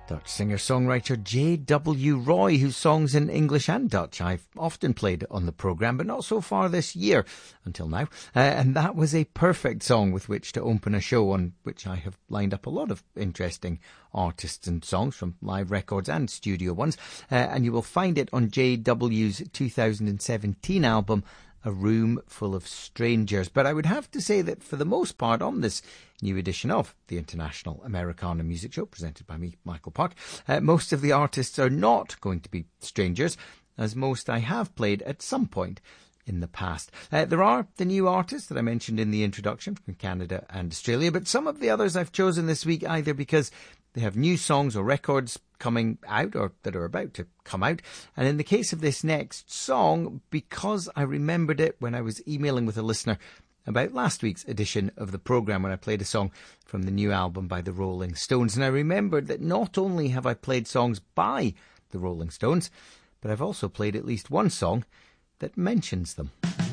Dutch singer-songwriter J.W. Roy, whose songs in English and Dutch I've often played on the programme, but not so far this year, until now. And that was a perfect song with which to open a show on which I have lined up a lot of interesting artists and songs from live records and studio ones. And you will find it on J.W.'s 2017 album, A Room Full of Strangers. But I would have to say that for the most part on this new edition of the International Americana Music Show, presented by me, Michael Park, most of the artists are not going to be strangers, as most I have played at some point in the past. There are the new artists that I mentioned in the introduction from Canada and Australia, but some of the others I've chosen this week either because they have new songs or records coming out or that are about to come out. And in the case of this next song, because I remembered it when I was emailing with a listener about last week's edition of the programme when I played a song from the new album by the Rolling Stones. And I remembered that not only have I played songs by the Rolling Stones, but I've also played at least one song that mentions them.